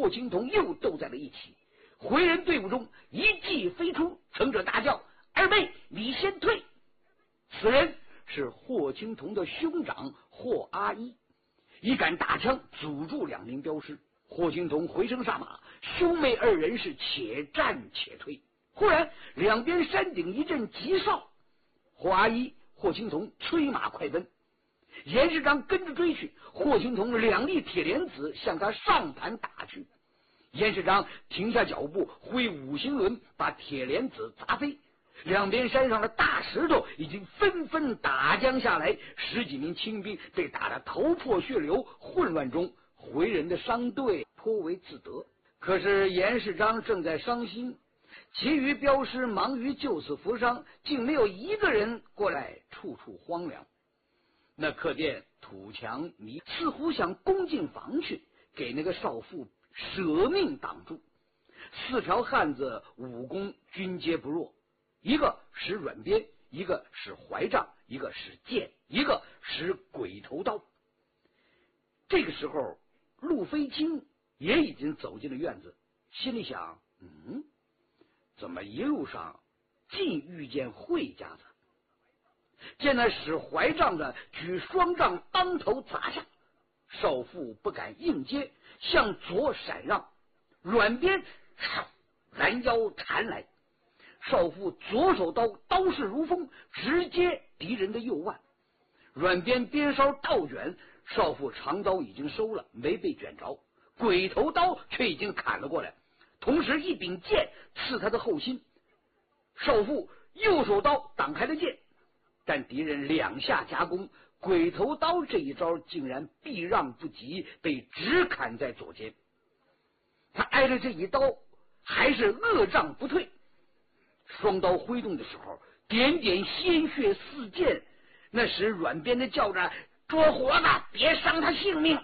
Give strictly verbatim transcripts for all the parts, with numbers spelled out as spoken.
霍青桐又斗在了一起。回人队伍中一骑飞出，乘者大叫：“二妹，你先退！”此人是霍青桐的兄长霍阿一，一杆大枪阻住两名镖师。霍青桐回身上马，兄妹二人是且战且退。忽然两边山顶一阵急哨，霍阿一、霍青桐催马快奔。严世章跟着追去，霍青桐两粒铁莲子向他上盘打去。严世章停下脚步，挥五行轮把铁莲子砸飞。两边山上的大石头已经纷纷打将下来，十几名清兵被打得头破血流，混乱中回人的商队颇为自得。可是严世章正在伤心，其余镖师忙于救死扶伤，竟没有一个人过来，处处荒凉。那客店土墙泥似乎想攻进房去，给那个少妇舍命挡住。四条汉子武功均皆不弱，一个使软鞭，一个使怀杖，一个使剑，一个使鬼头刀。这个时候陆飞清也已经走进了院子，心里想：嗯，怎么一路上尽遇见惠家子？见那使怀杖的举双杖当头砸下，少妇不敢应接，向左闪让，软鞭拦腰缠来。少妇左手刀刀势如风，直接敌人的右腕。软鞭鞭梢倒卷，少妇长刀已经收了，没被卷着，鬼头刀却已经砍了过来，同时一柄剑刺他的后心。少妇右手刀挡开了剑，但敌人两下夹攻，鬼头刀这一招竟然避让不及，被直砍在左肩。他挨了这一刀，还是恶仗不退。双刀挥动的时候，点点鲜血四溅，那时软鞭的叫着：“捉活的，别伤他性命！”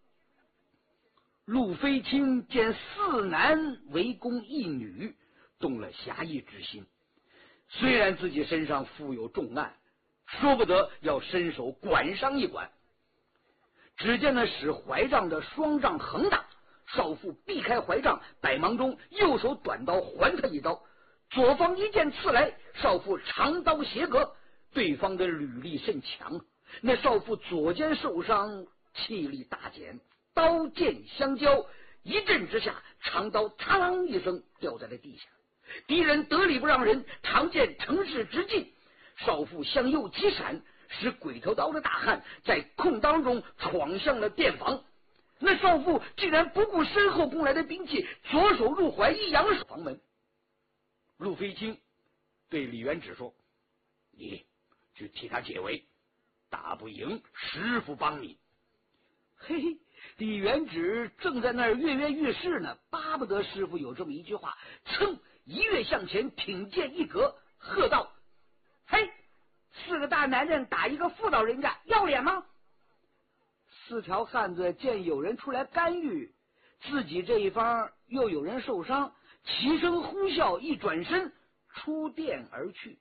陆飞清见四男围攻一女，动了侠义之心。虽然自己身上负有重案，说不得要伸手管上一管。只见那使怀杖的双杖横打，少妇避开怀杖，百忙中右手短刀还他一刀，左方一剑刺来，少妇长刀斜隔，对方的履力甚强，那少妇左肩受伤，气力大减，刀剑相交，一阵之下，长刀嚓啷一声掉在了地下。敌人得理不让人，长剑乘势直进，少妇向右急闪，使鬼头刀的大汉在空当中闯向了店房。那少妇竟然不顾身后攻来的兵器，左手入怀，一扬手房门。陆飞清对李元直说：“你去替他解围，打不赢师傅帮你。”嘿嘿，李元直正在那儿跃跃欲试呢，巴不得师傅有这么一句话，噌一跃向前，挺剑一格，喝道：“嘿，四个大男人打一个妇老人家，要脸吗？”四条汉子见有人出来干预，自己这一方又有人受伤，齐声呼啸，一转身出店而去。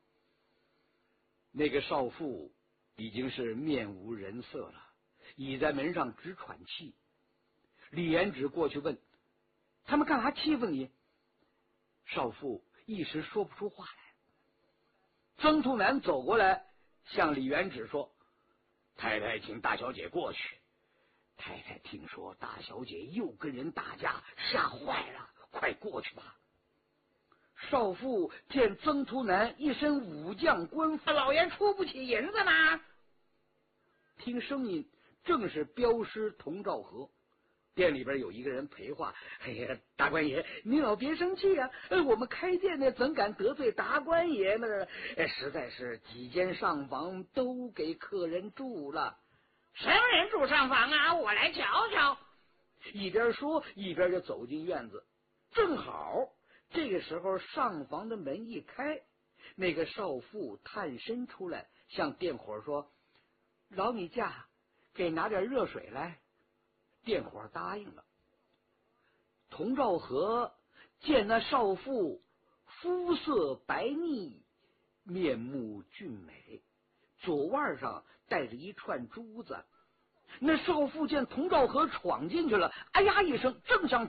那个少妇已经是面无人色了，倚在门上直喘气。李元直过去问：“他们干啥欺负你？”少妇一时说不出话来。曾兔男走过来向李元直说：“太太请大小姐过去，太太听说大小姐又跟人打架，吓坏了，快过去吧。”少妇见曾图南一身武将官服，老爷出不起银子吗？听声音正是镖师童兆和。店里边有一个人陪话：“哎呀，大官爷，您老别生气啊！呃，我们开店的怎敢得罪达官爷呢？呃，实在是几间上房都给客人住了。”“什么人住上房啊？我来瞧瞧。”一边说一边就走进院子。正好这个时候上房的门一开，那个少妇探身出来，向店伙说：“劳你驾，给拿点热水来。”店伙答应了。童兆和见那少妇肤色白腻，面目俊美，左腕上戴着一串珠子。那少妇见童兆和闯进去了，哎呀一声，正想